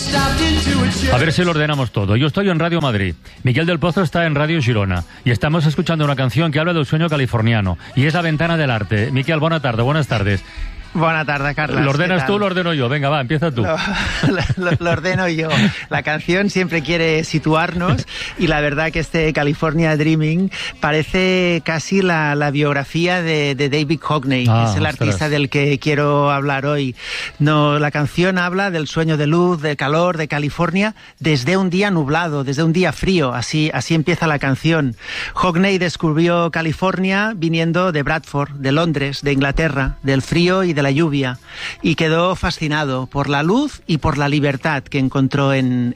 A ver si lo ordenamos todo. Yo estoy en Radio Madrid, Miquel del Pozo está en Radio Girona y estamos escuchando una canción que habla del sueño californiano y es La ventana del arte. Miquel, buenas tardes. Buenas tardes, Carlos. ¿Lo ordenas tú o lo ordeno yo? Venga, va, empieza tú. Lo ordeno yo. La canción siempre quiere situarnos y la verdad que este California Dreaming parece casi la biografía de David Hockney, que es el artista del que quiero hablar hoy. No, la canción habla del sueño de luz, de calor, de California, desde un día nublado, desde un día frío. Así empieza la canción. Hockney descubrió California viniendo de Bradford, de Londres, de Inglaterra, del frío y de la lluvia, y quedó fascinado por la luz y por la libertad que encontró en